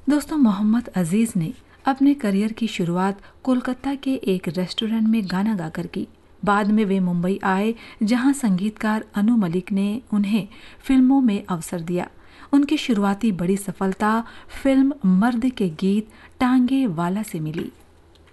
दोस्तों, मोहम्मद अजीज ने अपने करियर की शुरुआत कोलकाता के एक रेस्टोरेंट में गाना गाकर की। बाद में वे मुंबई आए, जहां संगीतकार अनु मलिक ने उन्हें फिल्मों में अवसर दिया। उनकी शुरुआती बड़ी सफलता फिल्म मर्द के गीत टांगे वाला से मिली।